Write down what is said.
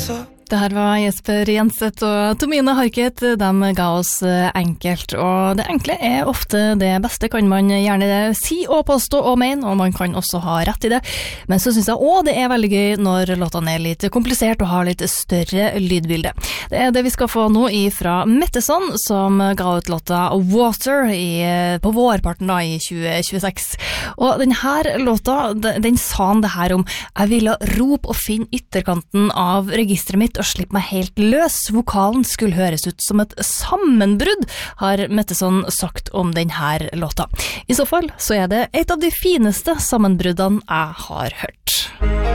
Det her var Jesper Jenseth og Tomine Harket. De ga oss enkelt, og det enkle er ofte det beste, kan man gjerne si og påstå og mene, og man kan også ha rett i det. Men så synes jeg også det er veldig gøy når låtene er litt komplisert og har litt større lydbilde. Det er det vi skal få nå fra Metteson, som ga ut låta Water på vårparten da, i 2026. Og denne låta, den sa han det her om: jeg ville rope og finne ytterkanten av registret mitt og slippe meg helt løs. Vokalen skulle høres ut som et sammenbrudd, har Metteson sagt om denne låta. I så fall så er det et av de fineste sammenbruddene jeg har hørt.